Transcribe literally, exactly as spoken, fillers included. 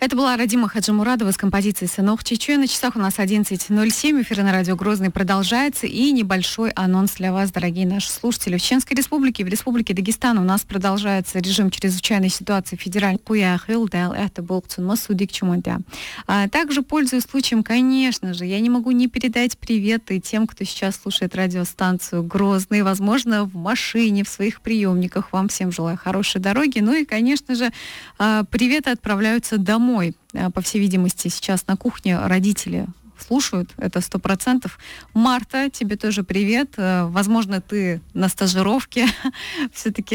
Это была Радима Хаджимурадова с композицией «Сынок Чечуя». На часах у нас одиннадцать ноль семь. Эфир на радио Грозный продолжается. И небольшой анонс для вас, дорогие наши слушатели. В Чеченской республике, в республике Дагестан у нас продолжается режим чрезвычайной ситуации федеральной. А также, пользуясь случаем, конечно же, я не могу не передать приветы тем, кто сейчас слушает радиостанцию Грозный. Возможно, в машине, в своих приемниках. Вам всем желаю хорошей дороги. Ну и, конечно же, приветы отправляются домой. По всей видимости, сейчас на кухне родители слушают, это сто процентов. Марта, тебе тоже привет. Возможно, ты на стажировке. Все-таки